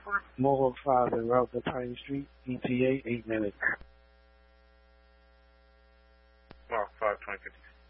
Mohawk 5 and Route to Pine Street, ETA 8 minutes. Mohawk 5, 2056.